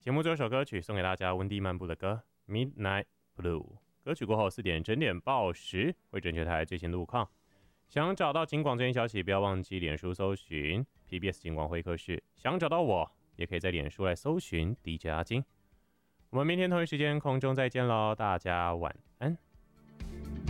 节目最后一首歌曲送给大家，温蒂漫步的歌《Midnight Blue》。歌曲过后4点整点报时，为准确台最新路况。想找到警广最新消息，不要忘记脸书搜寻 PBS 警广会客室。想找到我，也可以在脸书来搜寻 DJ 阿金。我们明天同一时间空中再见喽，大家晚安。